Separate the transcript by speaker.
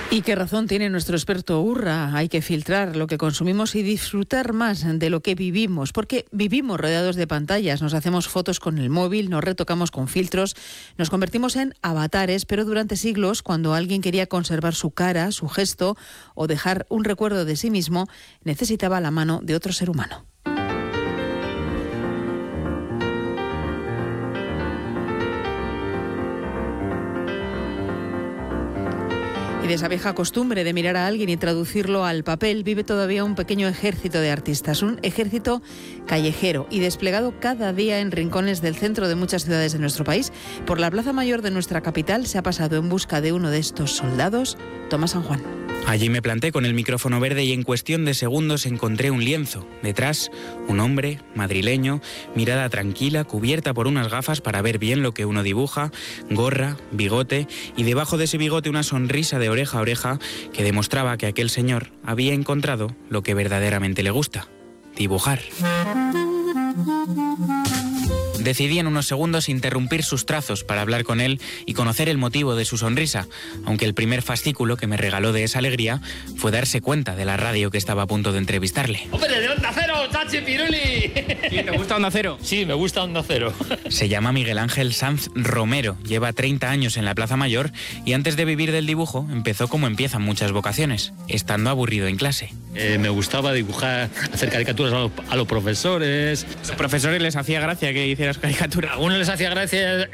Speaker 1: ¿Y qué razón tiene nuestro experto Urra? Hay que filtrar lo que consumimos y disfrutar más de lo que vivimos, porque vivimos rodeados de pantallas, nos hacemos fotos con el móvil, nos retocamos con filtros, nos convertimos en avatares, pero durante siglos, cuando alguien quería conservar su cara, su gesto o dejar un recuerdo de sí mismo, necesitaba la mano de otro ser humano. Y de esa vieja costumbre de mirar a alguien y traducirlo al papel vive todavía un pequeño ejército de artistas, un ejército callejero y desplegado cada día en rincones del centro de muchas ciudades de nuestro país. Por la Plaza Mayor de nuestra capital se ha pasado en busca de uno de estos soldados, Tomás San Juan.
Speaker 2: Allí me planté con el micrófono verde y en cuestión de segundos encontré un lienzo. Detrás, un hombre, madrileño, mirada tranquila, cubierta por unas gafas para ver bien lo que uno dibuja, gorra, bigote y debajo de ese bigote una sonrisa de oreja a oreja que demostraba que aquel señor había encontrado lo que verdaderamente le gusta: dibujar. Decidí en unos segundos interrumpir sus trazos para hablar con él y conocer el motivo de su sonrisa, aunque el primer fascículo que me regaló de esa alegría fue darse cuenta de la radio que estaba a punto de entrevistarle.
Speaker 3: ¡Hombre, de Onda Cero, Chachi Piruli!
Speaker 4: ¿Sí, ¿te gusta Onda Cero?
Speaker 3: Sí, me gusta Onda Cero.
Speaker 2: Se llama Miguel Ángel Sanz Romero, lleva 30 años en la Plaza Mayor y antes de vivir del dibujo empezó como empiezan muchas vocaciones, estando aburrido en clase.
Speaker 3: Me gustaba dibujar, hacer caricaturas a los profesores.
Speaker 4: ¿Los profesores les hacía gracia que hicieras caricatura?
Speaker 3: A algunos les hacía gracia